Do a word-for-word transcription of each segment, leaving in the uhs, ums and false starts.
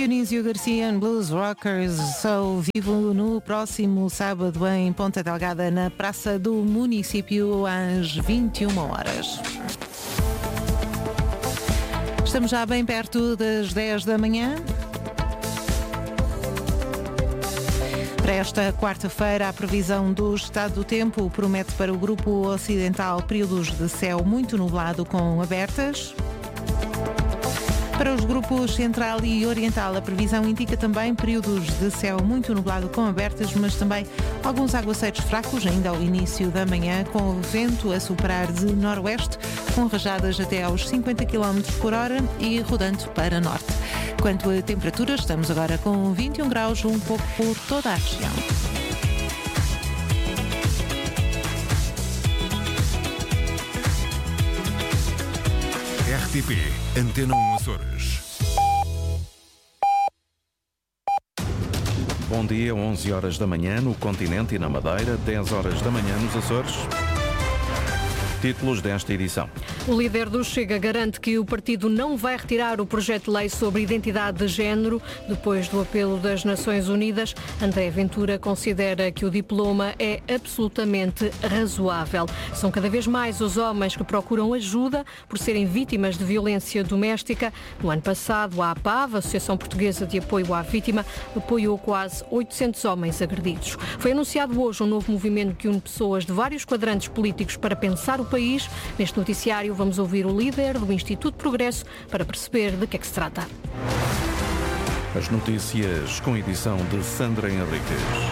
Dionísio Garcia and Blues Rockers, sou vivo no próximo sábado em Ponta Delgada, na Praça do Município, às vinte e uma horas. Estamos já bem perto das dez da manhã. Para esta quarta-feira, a previsão do estado do tempo promete para o grupo ocidental períodos de céu muito nublado com abertas. Para os grupos central e oriental, a previsão indica também períodos de céu muito nublado com abertas, mas também alguns aguaceiros fracos ainda ao início da manhã, com o vento a soprar de noroeste, com rajadas até aos cinquenta quilómetros por hora e rodando para norte. Quanto a temperaturas, estamos agora com vinte e um graus, um pouco por toda a região. R T P Antena um Açores. Bom dia, onze horas da manhã no continente e na Madeira, dez horas da manhã nos Açores. Títulos desta edição. O líder do Chega garante que o partido não vai retirar o projeto de lei sobre identidade de género depois do apelo das Nações Unidas. André Ventura considera que o diploma é absolutamente razoável. São cada vez mais os homens que procuram ajuda por serem vítimas de violência doméstica. No ano passado, a APAV, a Associação Portuguesa de Apoio à Vítima, apoiou quase oitocentos homens agredidos. Foi anunciado hoje um novo movimento que une pessoas de vários quadrantes políticos para pensar o país. Neste noticiário vamos ouvir o líder do Instituto Progresso para perceber de que é que se trata. As notícias com edição de Sandra Henriques.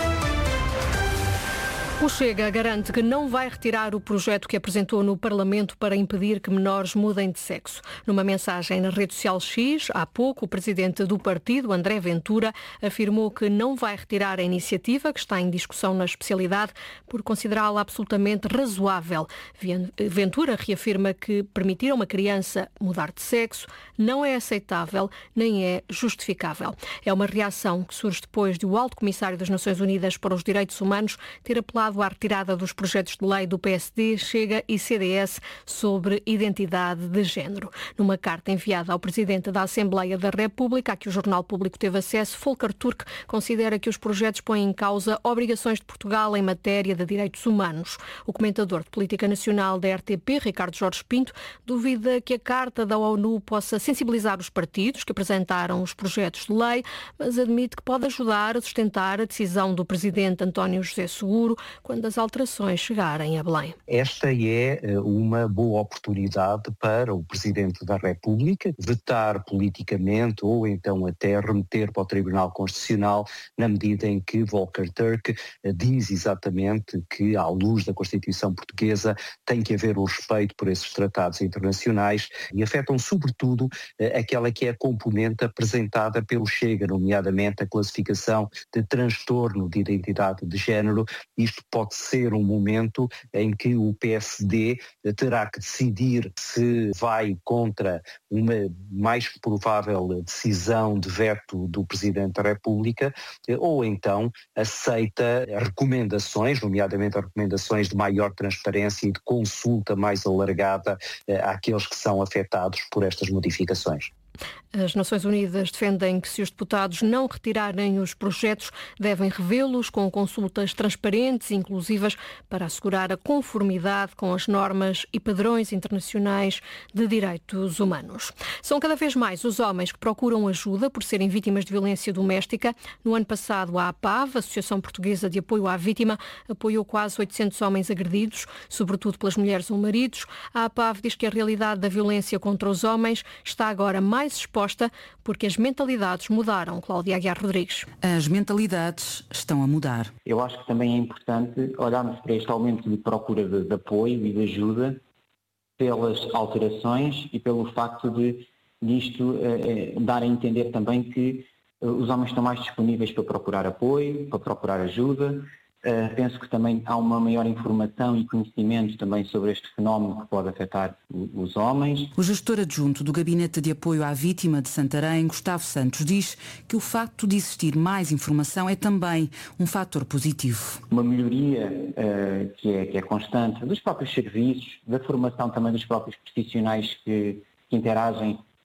O Chega garante que não vai retirar o projeto que apresentou no Parlamento para impedir que menores mudem de sexo. Numa mensagem na rede social X, há pouco, o presidente do partido, André Ventura, afirmou que não vai retirar a iniciativa que está em discussão na especialidade por considerá-la absolutamente razoável. Ventura reafirma que permitir a uma criança mudar de sexo não é aceitável nem é justificável. É uma reação que surge depois de o Alto Comissário das Nações Unidas para os Direitos Humanos ter apelado à retirada dos projetos de lei do P S D, Chega e C D S sobre identidade de género. Numa carta enviada ao Presidente da Assembleia da República, a que o Jornal Público teve acesso, Volker Turk considera que os projetos põem em causa obrigações de Portugal em matéria de direitos humanos. O comentador de Política Nacional da R T P, Ricardo Jorge Pinto, duvida que a Carta da ONU possa sensibilizar os partidos que apresentaram os projetos de lei, mas admite que pode ajudar a sustentar a decisão do Presidente António José Seguro quando as alterações chegarem a Belém. Esta é uma boa oportunidade para o Presidente da República vetar politicamente ou então até remeter para o Tribunal Constitucional na medida em que Volker Turk diz exatamente que, à luz da Constituição Portuguesa, tem que haver o respeito por esses tratados internacionais e afetam sobretudo aquela que é a componente apresentada pelo Chega, nomeadamente a classificação de transtorno de identidade de género. Isto pode ser um momento em que o P S D terá que decidir se vai contra uma mais provável decisão de veto do Presidente da República ou então aceita recomendações, nomeadamente as recomendações de maior transparência e de consulta mais alargada àqueles que são afetados por estas modificações. As Nações Unidas defendem que se os deputados não retirarem os projetos, devem revê-los com consultas transparentes e inclusivas para assegurar a conformidade com as normas e padrões internacionais de direitos humanos. São cada vez mais os homens que procuram ajuda por serem vítimas de violência doméstica. No ano passado, a APAV, a Associação Portuguesa de Apoio à Vítima, apoiou quase oitocentos homens agredidos, sobretudo pelas mulheres ou maridos. A APAV diz que a realidade da violência contra os homens está agora mais exposta porque as mentalidades mudaram. Cláudia Aguiar Rodrigues. As mentalidades estão a mudar. Eu acho que também é importante olharmos para este aumento de procura de, de apoio e de ajuda pelas alterações e pelo facto de isto eh, dar a entender também que eh, os homens estão mais disponíveis para procurar apoio, para procurar ajuda. Uh, penso que também há uma maior informação e conhecimento também sobre este fenómeno que pode afetar o, os homens. O gestor adjunto do Gabinete de Apoio à Vítima de Santarém, Gustavo Santos, diz que o facto de existir mais informação é também um fator positivo. Uma melhoria uh, que, é, que é constante dos próprios serviços, da formação também dos próprios profissionais que, que interagem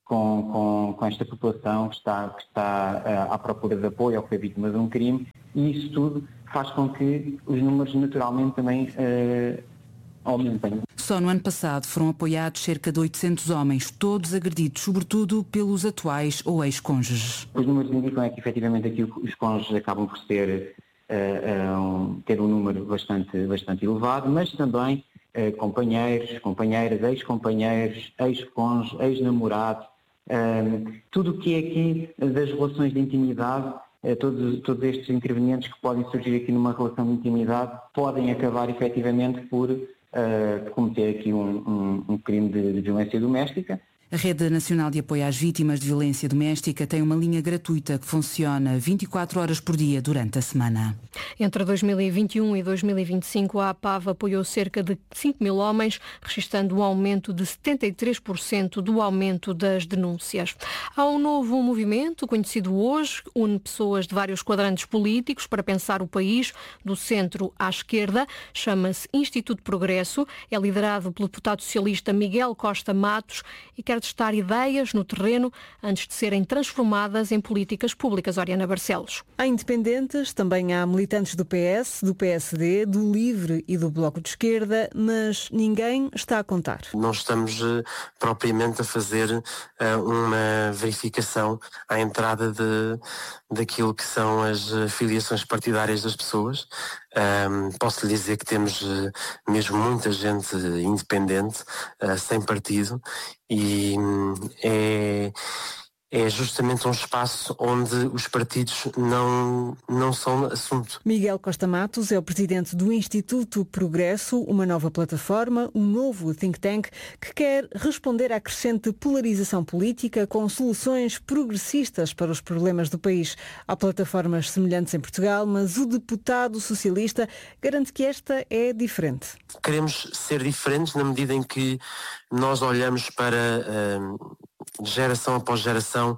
com, com, com esta população que está, que está uh, à procura de apoio ou que foi vítima de um crime, e isso tudo faz com que os números naturalmente também uh, aumentem. Só no ano passado foram apoiados cerca de oitocentos homens, todos agredidos, sobretudo pelos atuais ou ex-cônjuges. Os números indicam é que efetivamente aqui os cônjuges acabam por ser, uh, um, ter um número bastante, bastante elevado, mas também uh, companheiros, companheiras, ex-companheiros, ex-cônjuges, ex-namorados, uh, tudo o que é aqui das relações de intimidade. Todos, todos estes intervenientes que podem surgir aqui numa relação de intimidade podem acabar efetivamente por uh, cometer aqui um, um, um crime de, de violência doméstica. A Rede Nacional de Apoio às Vítimas de Violência Doméstica tem uma linha gratuita que funciona vinte e quatro horas por dia durante a semana. Entre dois mil e vinte e um e dois mil e vinte e cinco, a APAV apoiou cerca de cinco mil homens, registrando um aumento de setenta e três por cento do aumento das denúncias. Há um novo movimento, conhecido hoje, une pessoas de vários quadrantes políticos para pensar o país, do centro à esquerda. Chama-se Instituto Progresso, é liderado pelo deputado socialista Miguel Costa Matos e quer testar ideias no terreno antes de serem transformadas em políticas públicas. Oriana Barcelos. Há independentes, também há militantes do P S, do P S D, do LIVRE e do Bloco de Esquerda, mas ninguém está a contar. Não estamos uh, propriamente a fazer uh, uma verificação à entrada de, daquilo que são as uh, filiações partidárias das pessoas. Um, posso lhe dizer que temos uh, mesmo muita gente independente, uh, sem partido, e um, é, é justamente um espaço onde os partidos não, não são assunto. Miguel Costa Matos é o presidente do Instituto Progresso, uma nova plataforma, um novo think tank que quer responder à crescente polarização política com soluções progressistas para os problemas do país. Há plataformas semelhantes em Portugal, mas o deputado socialista garante que esta é diferente. Queremos ser diferentes na medida em que nós olhamos para um, geração após geração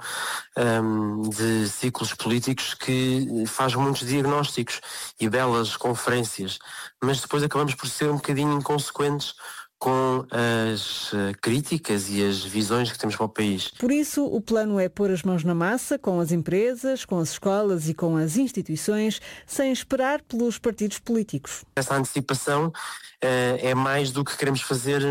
um, de ciclos políticos que faz muitos diagnósticos e belas conferências, mas depois acabamos por ser um bocadinho inconsequentes com as críticas e as visões que temos para o país. Por isso, o plano é pôr as mãos na massa com as empresas, com as escolas e com as instituições, sem esperar pelos partidos políticos. Essa antecipação uh, é mais do que queremos fazer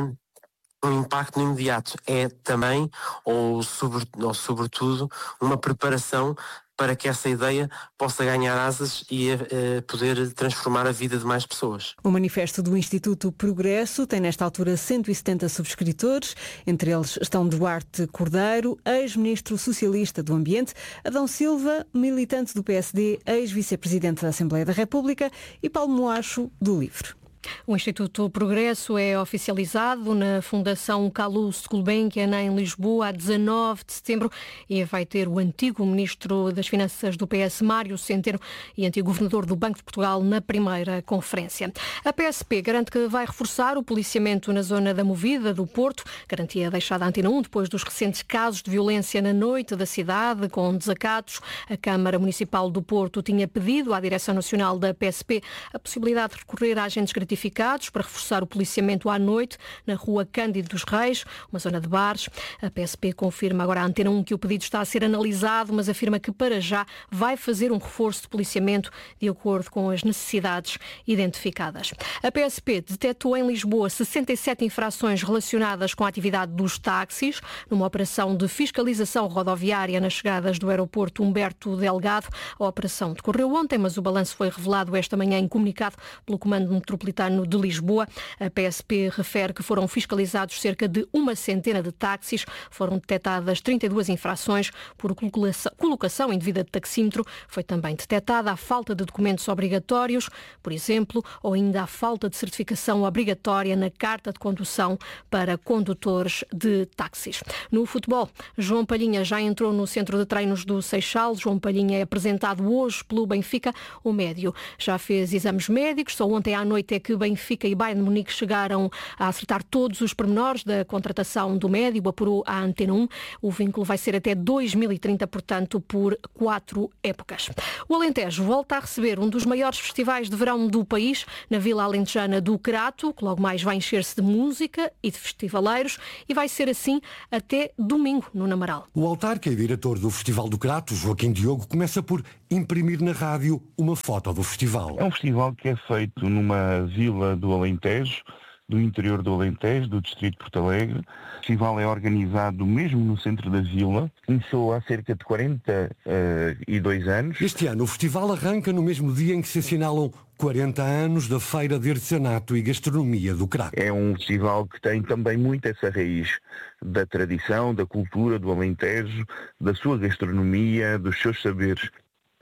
um impacto no imediato. É também, ou, sobre, ou sobretudo, uma preparação para que essa ideia possa ganhar asas e uh, poder transformar a vida de mais pessoas. O manifesto do Instituto Progresso tem nesta altura cento e setenta subscritores, entre eles estão Duarte Cordeiro, ex-ministro socialista do Ambiente, Adão Silva, militante do P S D, ex-vice-presidente da Assembleia da República, e Paulo Moacho, do LIVRE. O Instituto Progresso é oficializado na Fundação Calouste Gulbenkian em Lisboa a dezanove de setembro e vai ter o antigo Ministro das Finanças do P S, Mário Centeno, e antigo Governador do Banco de Portugal na primeira conferência. A P S P garante que vai reforçar o policiamento na zona da Movida do Porto, garantia deixada à Antena um depois dos recentes casos de violência na noite da cidade, com desacatos. A Câmara Municipal do Porto tinha pedido à Direção Nacional da P S P a possibilidade de recorrer a agentes gratificados para reforçar o policiamento à noite na rua Cândido dos Reis, uma zona de bares. A P S P confirma agora à Antena um que o pedido está a ser analisado, mas afirma que para já vai fazer um reforço de policiamento de acordo com as necessidades identificadas. A P S P detectou em Lisboa sessenta e sete infrações relacionadas com a atividade dos táxis, numa operação de fiscalização rodoviária nas chegadas do aeroporto Humberto Delgado. A operação decorreu ontem, mas o balanço foi revelado esta manhã em comunicado pelo Comando Metropolitano de Lisboa. A P S P refere que foram fiscalizados cerca de uma centena de táxis. Foram detectadas trinta e duas infrações por colocação indevida de taxímetro. Foi também detectada a falta de documentos obrigatórios, por exemplo, ou ainda a falta de certificação obrigatória na carta de condução para condutores de táxis. No futebol, João Palhinha já entrou no centro de treinos do Seixal. João Palhinha é apresentado hoje pelo Benfica. O médio já fez exames médicos, só ontem à noite é que que Benfica e Bayern de Munique chegaram a acertar todos os pormenores da contratação do médio, apurou a Antena um. O vínculo vai ser até dois mil e trinta, portanto, por quatro épocas. O Alentejo volta a receber um dos maiores festivais de verão do país, na Vila Alentejana do Crato, que logo mais vai encher-se de música e de festivaleiros, e vai ser assim até domingo, no Namaral. O autarca e diretor do Festival do Crato, Joaquim Diogo, começa por imprimir na rádio uma foto do festival. É um festival que é feito numa vila do Alentejo, do interior do Alentejo, do distrito de Porto Alegre. O festival é organizado mesmo no centro da vila. Começou há cerca de quarenta e dois anos. Este ano o festival arranca no mesmo dia em que se assinalam quarenta anos da Feira de Artesanato e Gastronomia do Crato. É um festival que tem também muito essa raiz da tradição, da cultura do Alentejo, da sua gastronomia, dos seus saberes.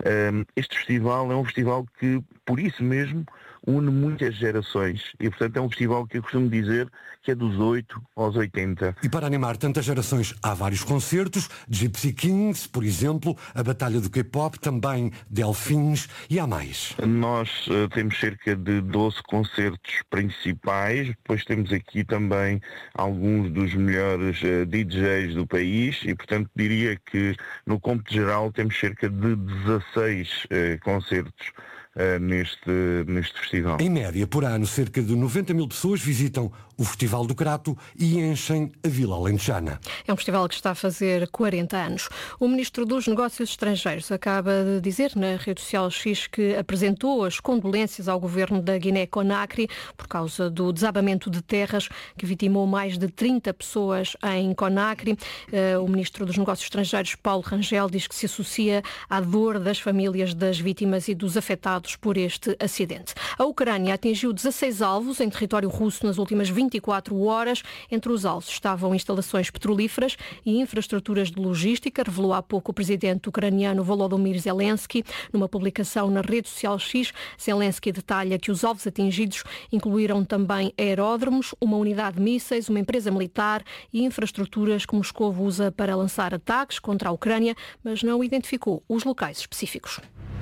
Este festival é um festival que, por isso mesmo, une muitas gerações e, portanto, é um festival que eu costumo dizer que é dos oito aos oitenta. E para animar tantas gerações, há vários concertos, Gypsy Kings, por exemplo, a Batalha do K-pop, também Delfins e há mais. Nós uh, temos cerca de doze concertos principais, depois temos aqui também alguns dos melhores uh, D Js do país e, portanto, diria que no cômputo geral temos cerca de dezasseis uh, concertos Uh, neste, neste festival. Em média, por ano, cerca de noventa mil pessoas visitam o Festival do Crato e enchem a Vila Alentejana. É um festival que está a fazer quarenta anos. O Ministro dos Negócios Estrangeiros acaba de dizer na rede social X que apresentou as condolências ao governo da Guiné-Conakry por causa do desabamento de terras que vitimou mais de trinta pessoas em Conakry. Uh, o Ministro dos Negócios Estrangeiros, Paulo Rangel, diz que se associa à dor das famílias das vítimas e dos afetados por este acidente. A Ucrânia atingiu dezasseis alvos em território russo nas últimas vinte e quatro horas. Entre os alvos estavam instalações petrolíferas e infraestruturas de logística, revelou há pouco o presidente ucraniano Volodymyr Zelensky. Numa publicação na rede social X, Zelensky detalha que os alvos atingidos incluíram também aeródromos, uma unidade de mísseis, uma empresa militar e infraestruturas que Moscou usa para lançar ataques contra a Ucrânia, mas não identificou os locais específicos.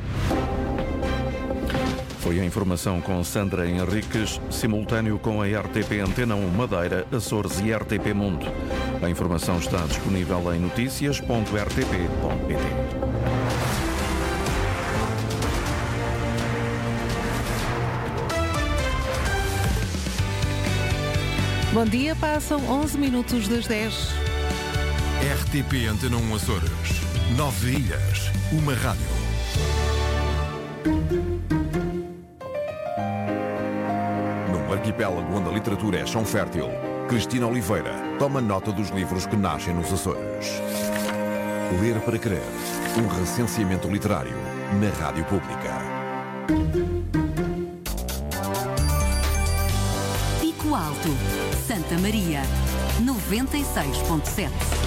Foi a informação com Sandra Henriques, simultâneo com a R T P Antena um Madeira, Açores e R T P Mundo. A informação está disponível em notícias ponto r t p ponto p t. Bom dia, passam onze minutos das dez. R T P Antena um Açores. Nove ilhas, uma rádio. Num arquipélago onde a literatura é chão fértil, Cristina Oliveira toma nota dos livros que nascem nos Açores. Ler para Crer, um recenseamento literário na Rádio Pública. Pico Alto, Santa Maria, noventa e seis ponto sete.